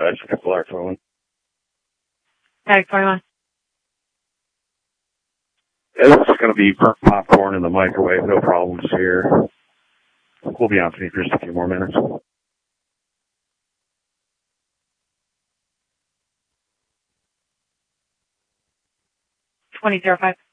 apologize. People are phone. Tag 21. It's going to be popcorn in the microwave. No problems here. We'll be on for just a few more minutes. 2005.